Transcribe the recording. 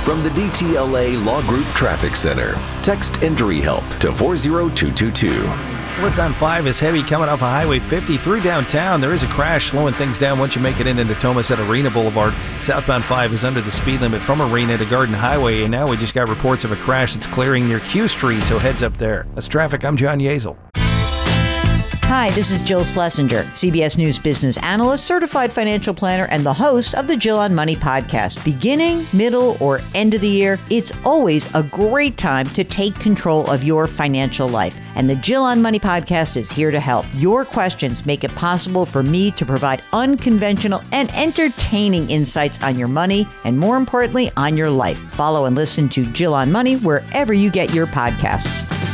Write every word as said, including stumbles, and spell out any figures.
From the D T L A Law Group Traffic Center, text Injury Help to four zero two two two. Westbound five is heavy coming off of Highway fifty through downtown. There is a crash slowing things down once you make it into Natomas at Arena Boulevard. Southbound five is under the speed limit from Arena to Garden Highway, and now we just got reports of a crash that's clearing near Q Street, so heads up there. That's traffic. I'm John Yeazel. Hi, this is Jill Schlesinger, C B S News business analyst, certified financial planner, and the host of the Jill on Money podcast. Beginning, middle, or end of the year, it's always a great time to take control of your financial life. And the Jill on Money podcast is here to help. Your questions make it possible for me to provide unconventional and entertaining insights on your money, and more importantly, on your life. Follow and listen to Jill on Money wherever you get your podcasts.